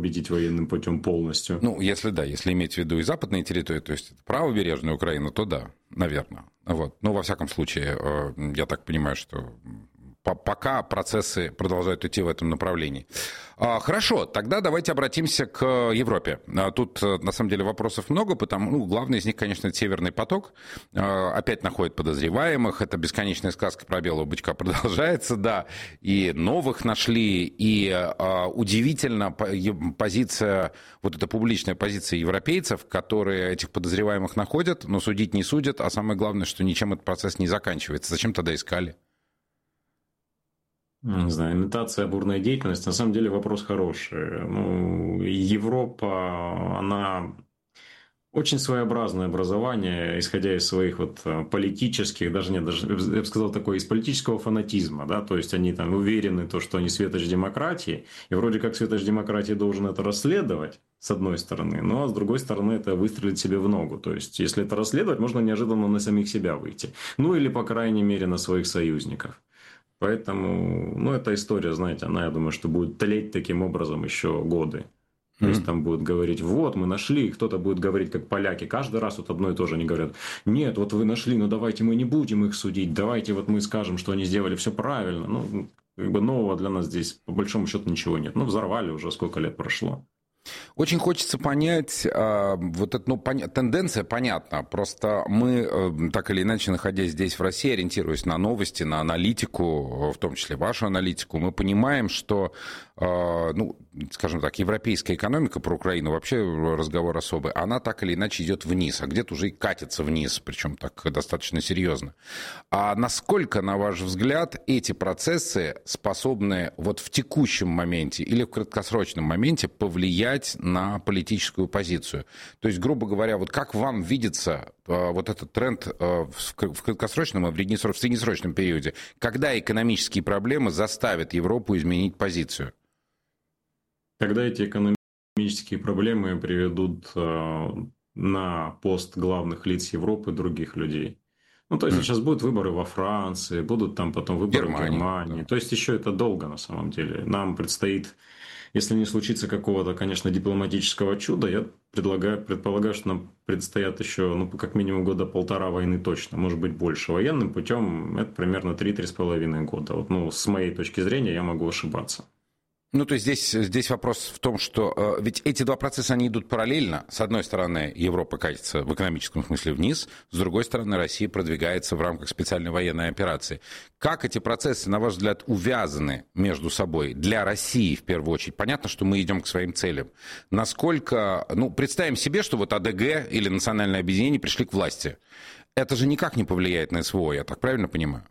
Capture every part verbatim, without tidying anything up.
победить военным путем полностью. Ну, если да, если иметь в виду и западные территории, то есть правобережная Украина, то да, наверное. Вот. Ну, во всяком случае, я так понимаю, что пока процессы продолжают идти в этом направлении. Хорошо, тогда давайте обратимся к Европе. Тут, на самом деле, вопросов много, потому, ну, главный из них, конечно, это Северный поток. Опять находят подозреваемых, это бесконечная сказка про белого бычка продолжается, да, и новых нашли, и удивительно позиция, вот эта публичная позиция европейцев, которые этих подозреваемых находят, но судить не судят, а самое главное, что ничем этот процесс не заканчивается. Зачем тогда искали? Не знаю, имитация бурной деятельности. На самом деле вопрос хороший. Ну, Европа, она очень своеобразное образование, исходя из своих вот политических, даже нет, даже, я бы сказал, такое, из политического фанатизма, да, то есть они там уверены, то, что они светоч демократии, и вроде как светоч демократии должен это расследовать, с одной стороны, но с другой стороны это выстрелить себе в ногу, то есть если это расследовать, можно неожиданно на самих себя выйти, ну или, по крайней мере, на своих союзников. Поэтому, ну, эта история, знаете, она, я думаю, что будет тлеть таким образом еще годы. То есть там будут говорить, вот, мы нашли, кто-то будет говорить, как поляки, каждый раз вот одно и то же, они говорят, нет, вот вы нашли, но давайте мы не будем их судить, давайте вот мы скажем, что они сделали все правильно. Ну, как бы нового для нас здесь, по большому счету, ничего нет. Ну, взорвали уже, сколько лет прошло. Очень хочется понять, вот эта ну, поня- тенденция понятна, просто мы, так или иначе, находясь здесь, в России, ориентируясь на новости, на аналитику, в том числе вашу аналитику, мы понимаем, что, ну, скажем так, европейская экономика, про Украину вообще разговор особый, она так или иначе идет вниз, а где-то уже и катится вниз, причем так достаточно серьезно. А насколько, на ваш взгляд, эти процессы способны вот в текущем моменте или в краткосрочном моменте повлиять на политическую позицию? То есть, грубо говоря, вот как вам видится вот этот тренд в краткосрочном и в среднесрочном периоде, когда экономические проблемы заставят Европу изменить позицию? Когда эти экономические проблемы приведут на пост главных лиц Европы других людей. Ну, то есть, mm. сейчас будут выборы во Франции, будут там потом выборы Германия, в Германии. Да. То есть, еще это долго на самом деле. Нам предстоит, если не случится какого-то, конечно, дипломатического чуда, я предлагаю, предполагаю, что нам предстоят еще, ну, как минимум года полтора войны точно, может быть, больше. Военным путем это примерно три-три с половиной года. Вот, ну, с моей точки зрения, я могу ошибаться. Ну, то есть здесь, здесь вопрос в том, что э, ведь эти два процесса, они идут параллельно. С одной стороны, Европа катится в экономическом смысле вниз, с другой стороны, Россия продвигается в рамках специальной военной операции. Как эти процессы, на ваш взгляд, увязаны между собой для России в первую очередь? Понятно, что мы идем к своим целям. Насколько, ну, представим себе, что вот АДГ или национальное объединение пришли к власти. Это же никак не повлияет на СВО, я так правильно понимаю?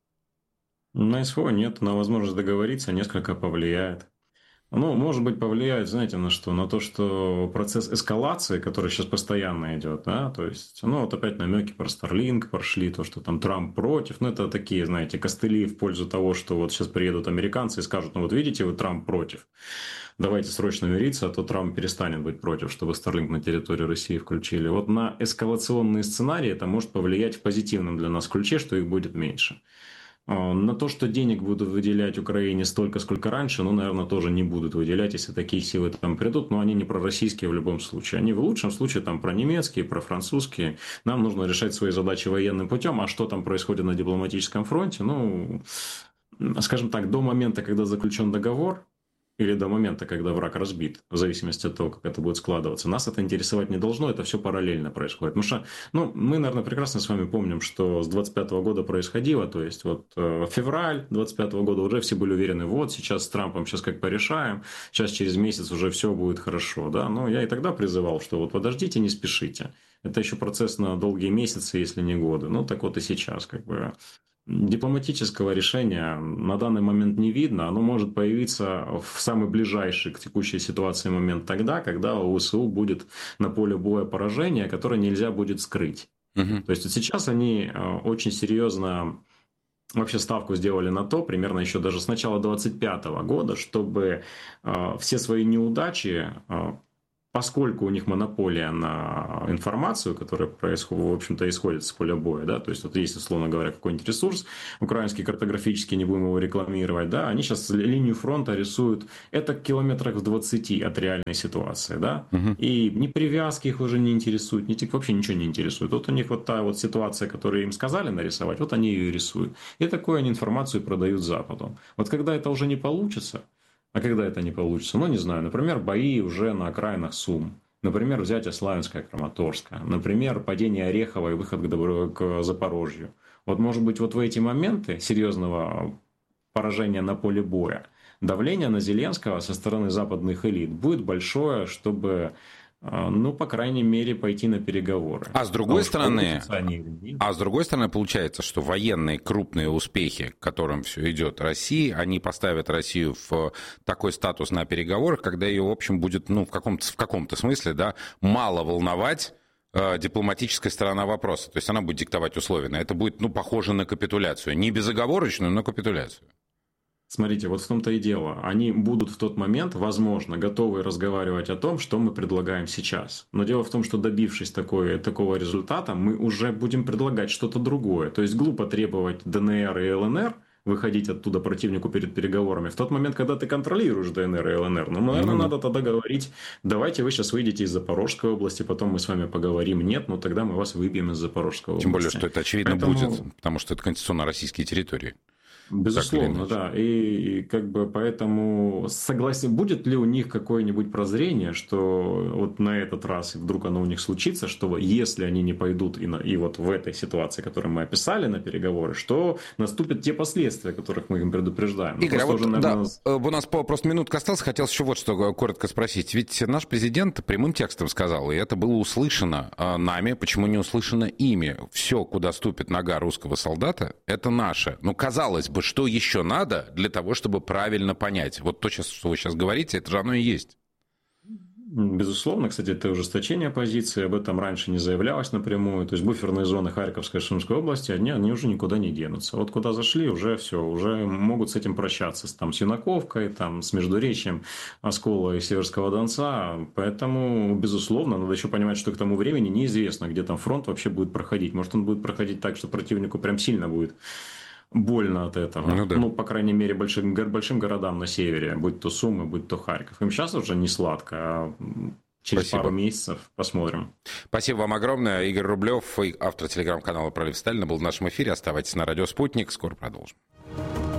На СВО нет, на возможность договориться несколько повлияет. Ну, может быть, повлияет, знаете, на что? На то, что процесс эскалации, который сейчас постоянно идет, да, то есть, ну, вот опять намеки про Starlink прошли, то, что там Трамп против, ну, это такие, знаете, костыли в пользу того, что вот сейчас приедут американцы и скажут, ну, вот видите, вы Трамп против, давайте срочно мириться, а то Трамп перестанет быть против, чтобы Starlink на территорию России включили. Вот на эскалационные сценарии это может повлиять в позитивном для нас ключе, что их будет меньше. На то, что денег будут выделять Украине столько, сколько раньше, ну, наверное, тоже не будут выделять, если такие силы там придут, но они не пророссийские в любом случае. Они в лучшем случае там про немецкие, про французские. Нам нужно решать свои задачи военным путем, а что там происходит на дипломатическом фронте, ну, скажем так, до момента, когда заключен договор, или до момента, когда враг разбит, в зависимости от того, как это будет складываться. Нас это интересовать не должно, это все параллельно происходит. Потому что, ну, мы, наверное, прекрасно с вами помним, что с двадцать пятого года происходило, то есть, вот э, февраль двадцать пятого года уже все были уверены, вот, сейчас с Трампом, сейчас как порешаем, сейчас через месяц уже все будет хорошо, да, но я и тогда призывал, что вот подождите, не спешите, это еще процесс на долгие месяцы, если не годы, ну, так вот и сейчас, как бы... Дипломатического решения на данный момент не видно. Оно может появиться в самый ближайший к текущей ситуации момент тогда, когда у ВСУ будет на поле боя поражение, которое нельзя будет скрыть. Угу. То есть вот сейчас они очень серьезно вообще ставку сделали на то, примерно еще даже с начала двадцать пятого года, чтобы все свои неудачи поскольку у них монополия на информацию, которая происходит, в общем-то, исходит с поля боя, да, то есть вот есть, условно говоря, какой-нибудь ресурс, украинский картографический, не будем его рекламировать, да, они сейчас линию фронта рисуют, это в километрах в двадцати от реальной ситуации, да, угу. И ни привязки их уже не интересуют, ни, вообще ничего не интересует. Вот у них вот та вот ситуация, которую им сказали нарисовать, вот они ее и рисуют. И такую они информацию продают Западу. Вот когда это уже не получится, а когда это не получится? Ну, не знаю. Например, бои уже на окраинах Сум. Например, взятие Славянска и Краматорска. Например, падение Орехова и выход к, Добро... к Запорожью. Вот, может быть, вот в эти моменты серьезного поражения на поле боя давление на Зеленского со стороны западных элит будет большое, чтобы, ну, по крайней мере, пойти на переговоры. А с другой стороны, а с другой стороны, получается, что военные крупные успехи, к которым все идет России, они поставят Россию в такой статус на переговорах, когда ее, в общем, будет, ну, в каком-то, в каком-то смысле, да, мало волновать э, дипломатическая сторона вопроса. То есть она будет диктовать условия. Это будет, ну, похоже на капитуляцию. Не безоговорочную, но капитуляцию. Смотрите, вот в том-то и дело. Они будут в тот момент, возможно, готовы разговаривать о том, что мы предлагаем сейчас. Но дело в том, что добившись такой, такого результата, мы уже будем предлагать что-то другое. То есть глупо требовать ДНР и ЛНР, выходить оттуда противнику перед переговорами. В тот момент, когда ты контролируешь ДНР и ЛНР, ну, наверное, mm-hmm. надо тогда говорить, давайте вы сейчас выйдете из Запорожской области, потом мы с вами поговорим. Нет, ну тогда мы вас выбьем из Запорожской области. Тем более, что это очевидно Поэтому... будет, потому что это конституционно российские территории. Безусловно, да. И, и как бы поэтому согласен, будет ли у них какое-нибудь прозрение, что вот на этот раз, и вдруг оно у них случится, что если они не пойдут и, на, и вот в этой ситуации, которую мы описали на переговоры, что наступят те последствия, которых мы им предупреждаем. Игорь, а вот, уже, наверное... да, у нас просто минутка осталась, хотел еще вот что коротко спросить. Ведь наш президент прямым текстом сказал, и это было услышано нами, почему не услышано ими. Все, куда ступит нога русского солдата, это наше. Ну, казалось бы, что еще надо для того, чтобы правильно понять? Вот то, что вы сейчас говорите, это же оно и есть. Безусловно, кстати, это ужесточение позиции, об этом раньше не заявлялось напрямую. То есть буферные зоны Харьковской и Сумской области, они, они уже никуда не денутся. Вот куда зашли, уже все, уже могут с этим прощаться. Там, с Юнаковкой, там, с Междуречьем Оскола и Северского Донца. Поэтому, безусловно, надо еще понимать, что к тому времени неизвестно, где там фронт вообще будет проходить. Может, он будет проходить так, что противнику прям сильно будет больно от этого. Ну, да. ну, по крайней мере, большим, большим городам на севере, будь то Сумы, будь то Харьков. Им сейчас уже не сладко, а через Спасибо. пару месяцев посмотрим. Спасибо вам огромное. Игорь Рублев, автор телеграм-канала «Пролив Сталина», был в нашем эфире. Оставайтесь на радио «Спутник». Скоро продолжим.